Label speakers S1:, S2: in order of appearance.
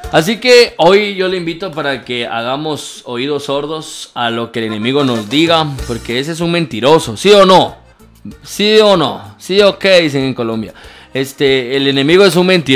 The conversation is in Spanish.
S1: Así que hoy yo le invito para que hagamos oídos sordos a lo que el enemigo nos diga, porque ese es un mentiroso, ¿sí o no? ¿Sí o no? ¿Sí o qué dicen en Colombia? El enemigo es un mentiroso.